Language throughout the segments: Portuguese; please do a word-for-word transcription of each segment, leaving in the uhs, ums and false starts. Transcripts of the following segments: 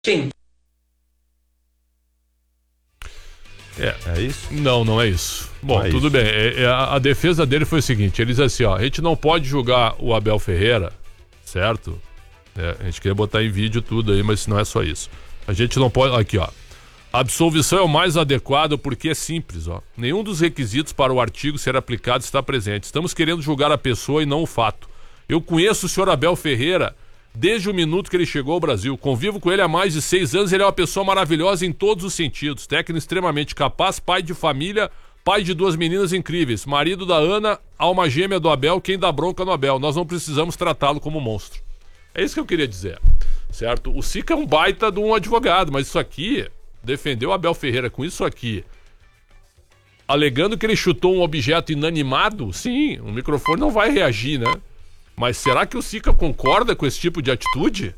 Quem? É. É isso? Não, não é isso. Bom, é tudo isso. bem. É, é, a, a defesa dele foi o seguinte: ele diz assim, ó, a gente não pode julgar o Abel Ferreira, certo? É, a gente queria botar em vídeo tudo aí, mas não é só isso. A gente não pode... Aqui, ó. A absolvição é o mais adequado porque é simples, ó. Nenhum dos requisitos para o artigo ser aplicado está presente. Estamos querendo julgar a pessoa e não o fato. Eu conheço o senhor Abel Ferreira desde o minuto que ele chegou ao Brasil. Convivo com ele há mais de seis anos. Ele é uma pessoa maravilhosa em todos os sentidos. Técnico extremamente capaz, pai de família, pai de duas meninas incríveis. Marido da Ana, alma gêmea do Abel, quem dá bronca no Abel. Nós não precisamos tratá-lo como monstro. É isso que eu queria dizer, certo? O Sica é um baita de um advogado, mas isso aqui, defendeu o Abel Ferreira com isso aqui, alegando que ele chutou um objeto inanimado, sim, o microfone não vai reagir, né? Mas será que o Sica concorda com esse tipo de atitude?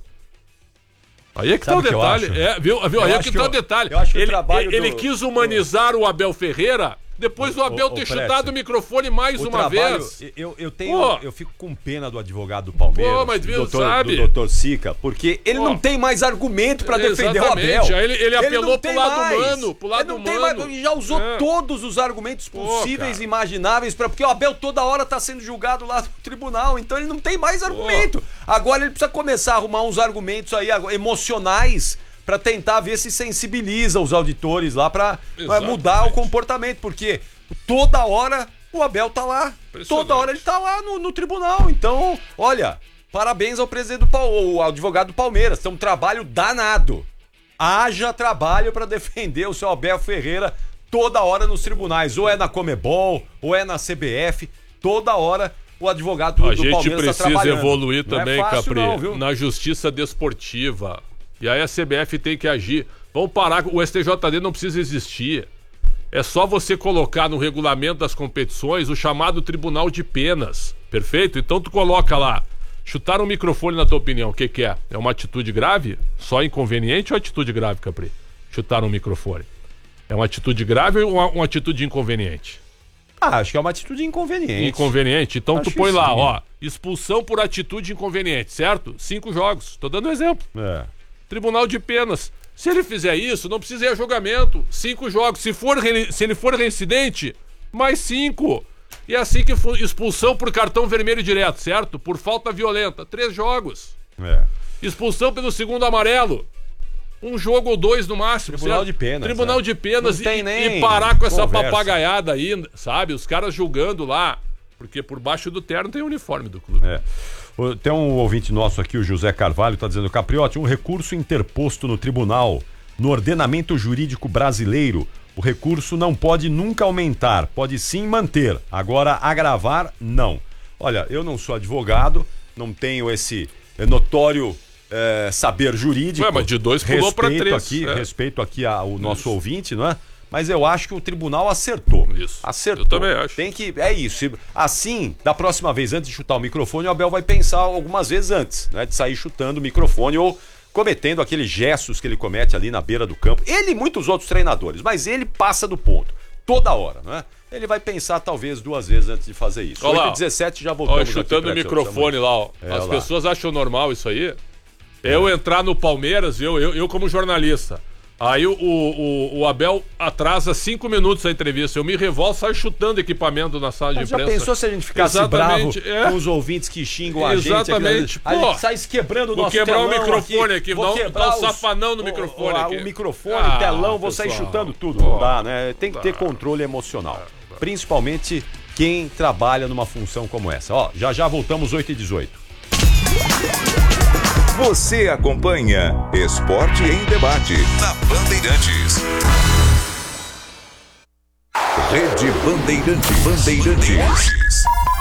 Aí é que Sabe tá o detalhe. É, viu? viu? Aí é que, que tá o detalhe. Eu acho que ele, o trabalho ele, do, ele quis humanizar do... o Abel Ferreira depois do Abel o, o, ter o chutado o microfone mais o uma trabalho, vez. Eu, eu tenho, Pô. eu fico com pena do advogado do Palmeiras, Pô, mas viu, do, doutor, sabe? do doutor Sica, porque ele Pô. não tem mais argumento pra defender o Exatamente. Abel. Aí ele, ele apelou não pro tem lado mais. humano, pro lado ele não humano. tem mais, ele já usou É. todos os argumentos possíveis Pô, e imagináveis, pra, porque o Abel toda hora tá sendo julgado lá no tribunal, então ele não tem mais argumento. Agora ele precisa começar a arrumar uns argumentos aí emocionais pra tentar ver se sensibiliza os auditores lá pra, pra mudar o comportamento, porque toda hora o Abel tá lá, toda hora ele tá lá no, no tribunal. Então, olha, parabéns ao presidente do Palmeiras, ao advogado do Palmeiras, tem um trabalho danado. Haja trabalho pra defender o seu Abel Ferreira toda hora nos tribunais, ou é na Comebol, ou é na C B F, toda hora o advogado do, a do Palmeiras tá gente precisa trabalhando. evoluir Não também, é fácil, Capri, não, viu? na justiça desportiva. E aí a C B F tem que agir. Vamos parar, o S T J D não precisa existir. É só você colocar no regulamento das competições o chamado Tribunal de Penas. Perfeito? Então tu coloca lá, chutar um microfone, na tua opinião, o que que é? É uma atitude grave? Só inconveniente ou atitude grave, Capri? Chutar um microfone. É uma atitude grave ou uma, uma atitude inconveniente? Ah, acho que é uma atitude inconveniente. Inconveniente? Então Acho tu põe que lá, sim. ó, expulsão por atitude inconveniente, certo? Cinco jogos. Tô dando um exemplo. É. Tribunal de Penas. Se ele fizer isso, não precisa ir a julgamento. Cinco jogos. Se, for, re- se ele for reincidente, mais cinco. E é assim que for expulsão por cartão vermelho direto, certo? Por falta violenta. Três jogos. É. Expulsão pelo segundo amarelo. Um jogo ou dois no máximo. Tribunal certo? de Penas, Tribunal é. de Penas. Não tem e, nem e parar com essa conversa. papagaiada aí, sabe? Os caras julgando lá. Porque por baixo do terno tem o uniforme do clube. É. O- Tem um ouvinte nosso aqui, o José Carvalho, está dizendo: Capriotti, um recurso interposto no tribunal, no ordenamento jurídico brasileiro, o recurso não pode nunca aumentar, pode sim manter. Agora, agravar, não. Olha, eu não sou advogado, não tenho esse eh, notório eh, saber jurídico. Ué, mas de dois pulou pra Respeito três, aqui, é. respeito aqui ao nosso Isso. ouvinte, não é? Mas eu acho que o tribunal acertou. Isso. Acertou. Eu também acho. Tem que. É isso. Assim, da próxima vez, antes de chutar o microfone, o Abel vai pensar algumas vezes antes, né? De sair chutando o microfone ou cometendo aqueles gestos que ele comete ali na beira do campo. Ele e muitos outros treinadores, mas ele passa do ponto. Toda hora, né? Ele vai pensar talvez duas vezes antes de fazer isso. Olha lá, oito e dezessete já voltamos Ó, aqui chutando pra o ti, microfone lá, ó. É, As lá. pessoas acham normal isso aí? Eu entrar no Palmeiras, eu, eu, eu como jornalista. Aí o, o, o Abel atrasa cinco minutos a entrevista. Eu me revolto, saio chutando equipamento na sala Mas de já imprensa. pensou se a gente ficasse Exatamente, bravo é. com os ouvintes que xingam a gente? Exatamente. Aqui, a Pô, gente sai quebrando o vou nosso quebrar o telão microfone aqui, vou dá um- quebrar dá um os- safanão no o- microfone o, aqui. O microfone, Ah, o telão, vou sair pessoal. chutando tudo. Não dá, né? Tem que ter controle emocional. Principalmente quem trabalha numa função como essa. Ó, já já voltamos oito e dezoito. Você acompanha Esporte em Debate na Bandeirantes. Rede Bandeirantes. Bandeirantes.